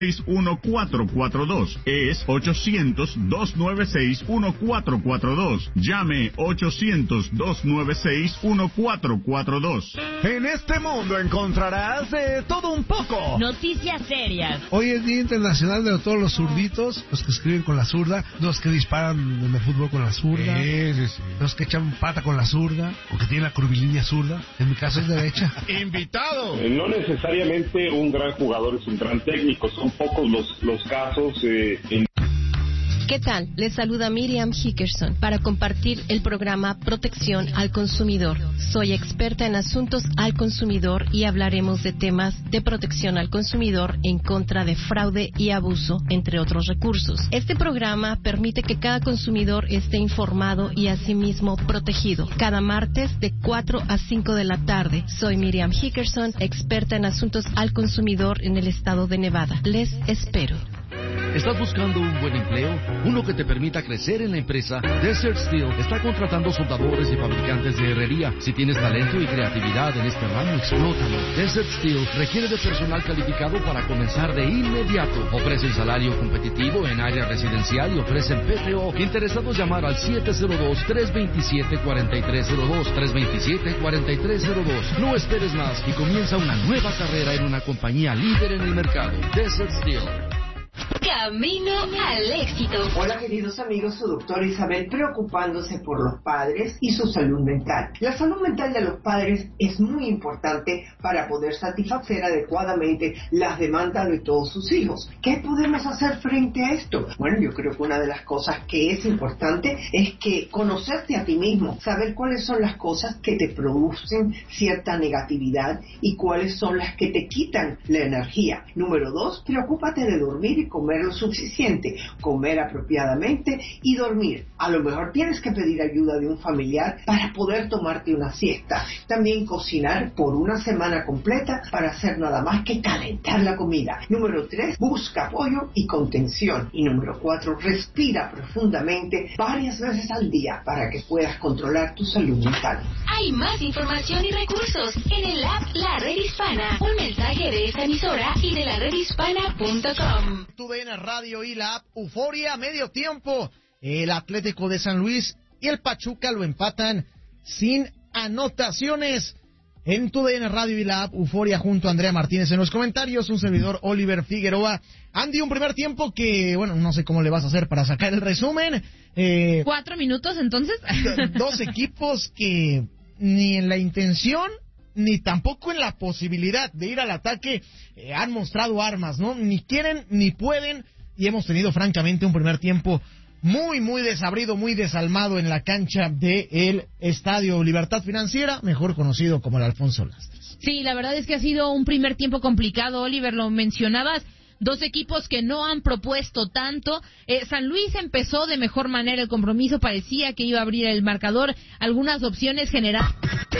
1442. Es 800-296-1442. Llame 800-296-1442. En este mundo encontrarás de todo un poco. Noticias serias. Hoy es Día Internacional de todos los zurditos, los que escriben con la zurda, los que disparan en el fútbol con la zurda, los que echan pata con la zurda, o que tienen la curvilínea zurda. En mi caso es derecha. ¡Invitado! No necesariamente un gran jugador es un gran técnico, son pocos los casos. ¿Qué tal? Les saluda Miriam Hickerson para compartir el programa Protección al Consumidor. Soy experta en asuntos al consumidor y hablaremos de temas de protección al consumidor en contra de fraude y abuso, entre otros recursos. Este programa permite que cada consumidor esté informado y asimismo protegido. Cada martes de 4 a 5 de la tarde. Soy Miriam Hickerson, experta en asuntos al consumidor en el estado de Nevada. Les espero. ¿Estás buscando un buen empleo? Uno que te permita crecer en la empresa. Desert Steel está contratando soldadores y fabricantes de herrería. Si tienes talento y creatividad en este ramo, explótalo. Desert Steel requiere de personal calificado para comenzar de inmediato. Ofrecen salario competitivo en área residencial y ofrecen PTO. Interesados, llamar al 702-327-4302. 327-4302. No esperes más y comienza una nueva carrera en una compañía líder en el mercado. Desert Steel. Camino al éxito. Hola queridos amigos, su doctora Isabel preocupándose por los padres y su salud mental. La salud mental de los padres es muy importante para poder satisfacer adecuadamente las demandas de todos sus hijos. ¿Qué podemos hacer frente a esto? Bueno, yo creo que una de las cosas que es importante es que conocerte a ti mismo, saber cuáles son las cosas que te producen cierta negatividad y cuáles son las que te quitan la energía. Número 2, preocúpate de dormir y comer lo suficiente, comer apropiadamente y dormir. A lo mejor tienes que pedir ayuda de un familiar para poder tomarte una siesta. También cocinar por una semana completa para hacer nada más que calentar la comida. Número 3, busca apoyo y contención. Y número 4, respira profundamente varias veces al día para que puedas controlar tu salud mental. Hay más información y recursos en el app La Red Hispana. Un mensaje de esta emisora y de laredhispana.com. TUDN Radio y la app Euforia, medio tiempo. El Atlético de San Luis y el Pachuca lo empatan sin anotaciones. En TUDN Radio y la app Euforia junto a Andrea Martínez en los comentarios, un servidor Oliver Figueroa. Andy, un primer tiempo que, bueno, no sé cómo le vas a hacer para sacar el resumen. 4 minutos, entonces. Dos equipos que ni en la intención ni tampoco en la posibilidad de ir al ataque han mostrado armas, ¿no? Ni quieren ni pueden, y hemos tenido francamente un primer tiempo muy desabrido, muy desalmado en la cancha del Estadio Libertad Financiera, mejor conocido como el Alfonso Lastras. Sí, la verdad es que ha sido un primer tiempo complicado, Oliver, lo mencionabas. Dos equipos que no han propuesto tanto. San Luis empezó de mejor manera el compromiso, parecía que iba a abrir el marcador. Algunas opciones generales.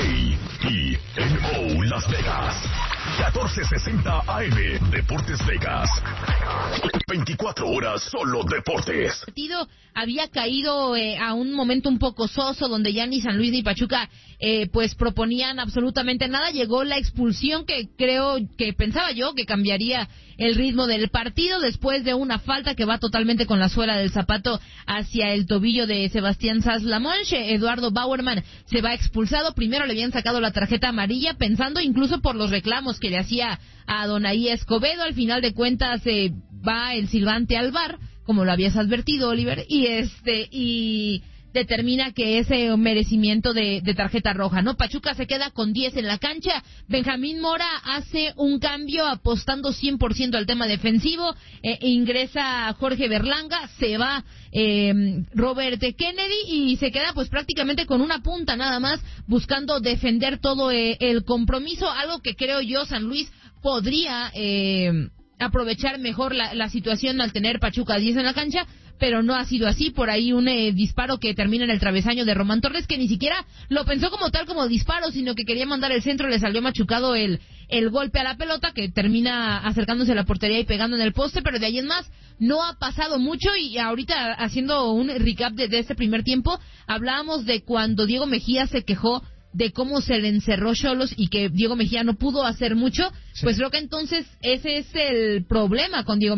KENO Las Vegas, 1460 AM, Deportes Vegas. 24 horas solo deportes. El partido había caído a un momento un poco soso, donde ya ni San Luis ni Pachuca pues proponían absolutamente nada. Llegó la expulsión que pensaba yo que cambiaría el ritmo del partido, después de una falta que va totalmente con la suela del zapato hacia el tobillo de Sebastián Sass-Lamonche. Eduardo Bauerman se va expulsado. Primero le habían sacado la tarjeta amarilla, pensando incluso por los reclamos que le hacía a Donaí Escobedo. Al final de cuentas va el silbante al VAR, como lo habías advertido, Oliver, y determina que es un merecimiento de tarjeta roja, ¿no? Pachuca se queda con 10 en la cancha. Benjamín Mora hace un cambio apostando 100% al tema defensivo. Ingresa Jorge Berlanga, se va Robert Kennedy y se queda pues prácticamente con una punta nada más, buscando defender todo el compromiso, algo que creo yo San Luis podría aprovechar mejor la situación al tener Pachuca 10 en la cancha, pero no ha sido así. Por ahí un disparo que termina en el travesaño de Román Torres, que ni siquiera lo pensó como tal, como disparo, sino que quería mandar el centro, le salió machucado el golpe a la pelota, que termina acercándose a la portería y pegando en el poste, pero de ahí en más no ha pasado mucho. Y ahorita, haciendo un recap de este primer tiempo, hablábamos de cuando Diego Mejía se quejó de cómo se le encerró Xolos y que Diego Mejía no pudo hacer mucho, sí. Pues creo que entonces ese es el problema con Diego